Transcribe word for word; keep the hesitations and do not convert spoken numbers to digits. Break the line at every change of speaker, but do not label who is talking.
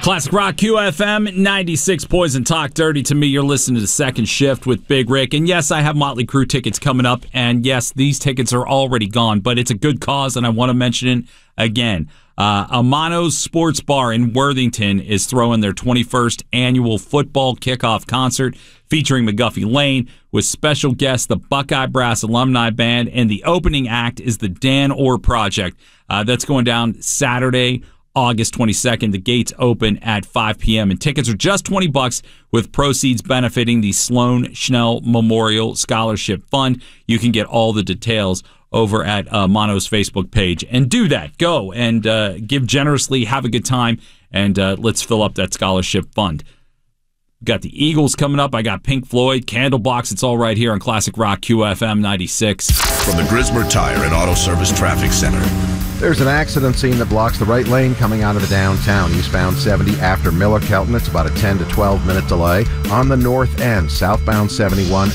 Classic Rock Q F M ninety-six Poison Talk Dirty to Me. You're listening to the Second Shift with Big Rick. And yes, I have Motley Crue tickets coming up. And yes, these tickets are already gone, but it's a good cause, and I want to mention it again. Uh, Amano's Sports Bar in Worthington is throwing their twenty-first annual football kickoff concert featuring McGuffey Lane with special guests, the Buckeye Brass Alumni Band, and the opening act is the Dan Orr Project. Uh, that's going down Saturday, August twenty-second. The gates open at five p.m. and tickets are just twenty bucks with proceeds benefiting the Sloan Schnell Memorial Scholarship Fund. You can get all the details over at uh, Mono's Facebook page. And do that. Go and uh, give generously, have a good time, and uh, let's fill up that scholarship fund. Got the Eagles coming up. I got Pink Floyd, Candlebox. It's all right here on Classic Rock Q F M ninety-six.
From the Grismer Tire and Auto Service Traffic Center.
There's an accident scene that blocks the right lane coming out of the downtown. Eastbound seventy after Miller Kelton. It's about a ten to twelve minute delay. On the north end, southbound seventy-one